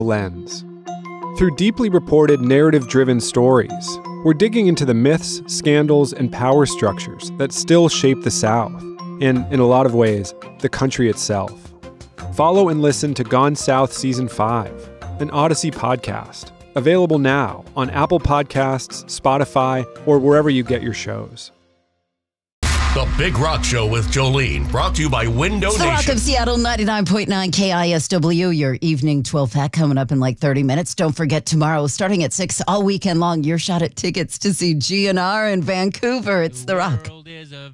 lens. Through deeply reported, narrative-driven stories, we're digging into the myths, scandals, and power structures that still shape the South, and, in a lot of ways, the country itself. Follow and listen to Gone South Season 5, an Odyssey podcast, available now on Apple Podcasts, Spotify, or wherever you get your shows. The Big Rock Show with Jolene, brought to you by Window It's the Nation. Rock of Seattle, 99.9 KISW, your evening 12 pack coming up in like 30 minutes. Don't forget tomorrow, starting at 6 all weekend long, your shot at tickets to see GNR in Vancouver. It's The Rock.